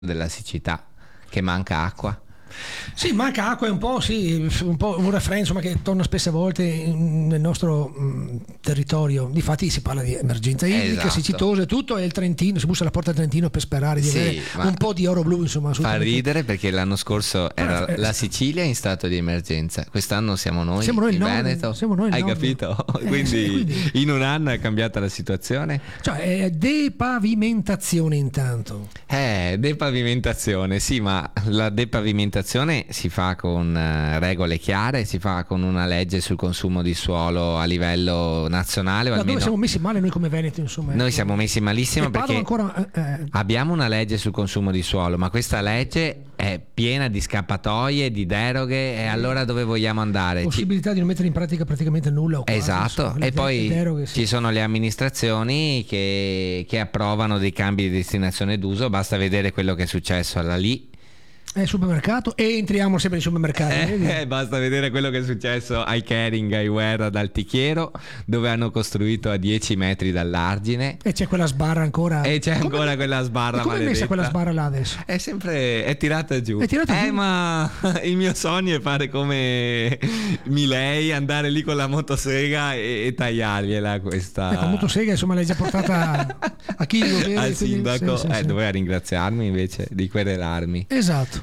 della siccità, che manca acqua. Sì, manca acqua, è un po', sì, un po' un refrain insomma che torna spesse volte nel nostro territorio. Difatti si parla di emergenza idrica, Esatto. siccitosa e tutto, e il Trentino, si bussa alla porta del Trentino per sperare di avere un po' di oro blu, insomma. Fa ridere perché l'anno scorso era la Sicilia in stato di emergenza, quest'anno siamo noi in Veneto. Siamo noi il Hai nord. capito? Quindi In un anno è cambiata la situazione. Cioè depavimentazione intanto. Depavimentazione, sì, ma la depavimentazione si fa con regole chiare, si fa con una legge sul consumo di suolo a livello nazionale. O almeno... Dove siamo messi male noi come Veneto, insomma. Noi siamo messi malissimo perché ancora, abbiamo una legge sul consumo di suolo, ma questa legge è piena di scappatoie, di deroghe, e allora dove vogliamo andare? Possibilità di non mettere in pratica praticamente nulla o quasi, esatto, insomma, e poi deroghe, sì. ci sono le amministrazioni che approvano dei cambi di destinazione d'uso. Basta vedere quello che è successo alla lì. Supermercato, e entriamo sempre nei supermercati. Basta vedere quello che è successo ai Kering, ai Ware ad Altichiero, dove hanno costruito a 10 metri dall'argine, e c'è quella sbarra ancora, ancora quella sbarra come è messa quella sbarra là adesso? È tirata giù. Giù? Ma il mio sogno è fare come Milei, andare lì con la motosega e tagliargliela questa. La motosega insomma l'hai già portata a chi al sindaco, doveva ringraziarmi invece di querelarmi. Esatto.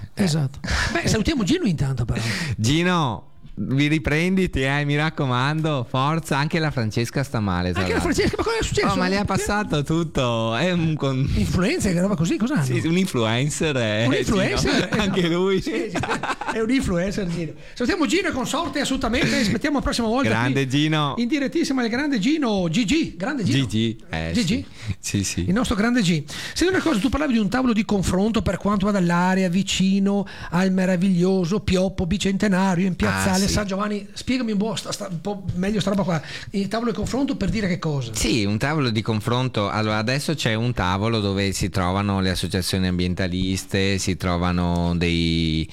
Beh, salutiamo Gino intanto, però. Gino, vi riprenditi, mi raccomando, forza. Anche la Francesca sta male. Anche la Francesca, ma cosa è successo? Ma le ha passato tutto. È un influencer, che roba così, cos'hanno? Sì, un influencer. Un influencer? Anche lui. Sì, è un influencer, Gino. Salutiamo Gino e consorte assolutamente. Aspettiamo la prossima volta. Grande Gino. In direttissima il grande Gino. GG. Grande Gino. GG. Sì. Il nostro grande G. Senti una cosa, tu parlavi di un tavolo di confronto per quanto va dall'area vicino al meraviglioso Pioppo Bicentenario in piazzale San Giovanni. Spiegami un po' meglio sta roba qua. Il tavolo di confronto per dire che cosa? Sì, un tavolo di confronto. Allora, adesso c'è un tavolo dove si trovano le associazioni ambientaliste, si trovano dei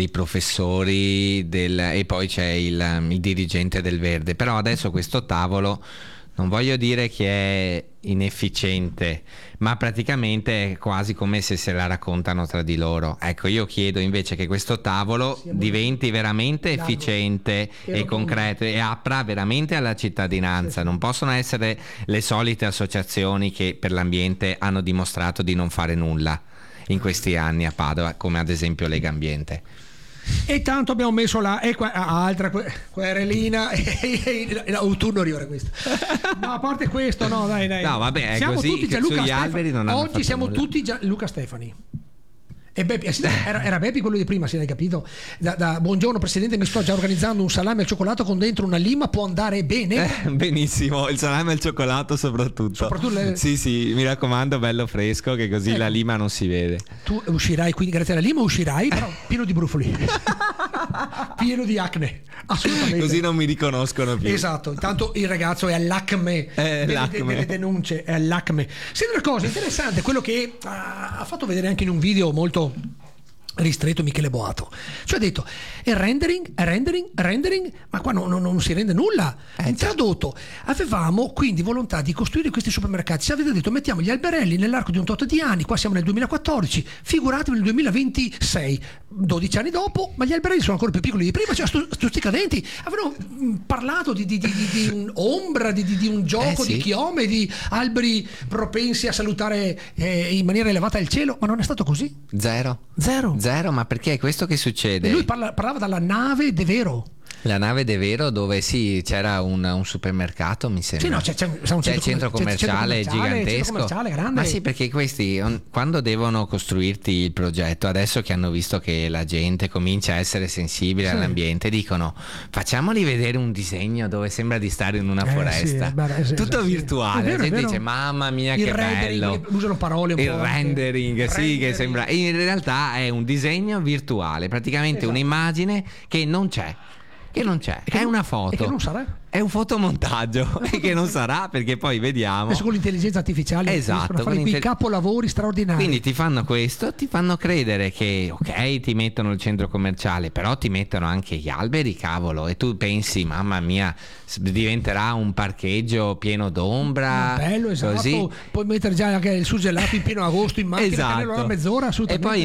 professori e poi c'è il dirigente del Verde. Però adesso questo tavolo, non voglio dire che è inefficiente, ma praticamente è quasi come se la raccontano tra di loro. Ecco, io chiedo invece che questo tavolo diventi veramente efficiente e concreto e apra veramente alla cittadinanza. Non possono essere le solite associazioni che per l'ambiente hanno dimostrato di non fare nulla in questi anni a Padova, come ad esempio Lega Ambiente. E tanto abbiamo messo altra querelina. Autunno arriva questo. No, a parte questo, no, dai. No, vabbè, è siamo così, tutti Gianluca sugli Stefani. alberi non hanno Oggi fatto siamo nulla. tutti Luca Stefani. E Beppi, era Beppi quello di prima, se l'hai capito. Buongiorno Presidente, mi sto già organizzando un salame al cioccolato con dentro una lima, può andare bene? Benissimo, il salame al cioccolato soprattutto. Sì, mi raccomando, bello fresco, che così la lima non si vede. Tu uscirai, quindi grazie alla lima uscirai, però pieno di brufoli. Pieno di acne, assolutamente. Così non mi riconoscono più. Esatto, intanto il ragazzo è all'acme delle denunce, è all'acme. Senti una cosa interessante, quello che ha fatto vedere anche in un video molto ristretto Michele Boato, cioè ha detto rendering, ma qua non si rende nulla. Tradotto, avevamo quindi volontà di costruire questi supermercati, ci avete detto mettiamo gli alberelli nell'arco di un tot di anni, qua siamo nel 2014, figuratevi nel 2026, 12 anni dopo, ma gli alberelli sono ancora più piccoli di prima, cioè sti cadenti avevano parlato di un'ombra, di un gioco di chiome, di alberi propensi a salutare in maniera elevata il cielo, ma non è stato così. Zero, ma perché è questo che succede? E lui parlava dalla nave De Vero. La nave De Vero, dove c'era un supermercato, mi sembra. Sì, no, c'è il centro commerciale gigantesco. Grande. Ma sì, perché questi quando devono costruirti il progetto, adesso che hanno visto che la gente comincia a essere sensibile all'ambiente, dicono facciamoli vedere un disegno dove sembra di stare in una foresta. Tutto virtuale. La gente dice mamma mia che bello. Usano parole un po'. Il rendering, che sembra. In realtà è un disegno virtuale, praticamente un'immagine che non c'è. che non c'è, è una foto. E che non sarà? È un fotomontaggio e che non sarà, perché poi vediamo. Adesso con l'intelligenza artificiale esatto, riescono a fare quei capolavori straordinari. Quindi ti fanno questo, ti fanno credere che ok, ti mettono il centro commerciale, però ti mettono anche gli alberi, cavolo, e tu pensi mamma mia, diventerà un parcheggio pieno d'ombra, bello, esatto. così. Puoi mettere già anche il surgelato in pieno agosto in macchina, esatto. mezz'ora, assolutamente. E poi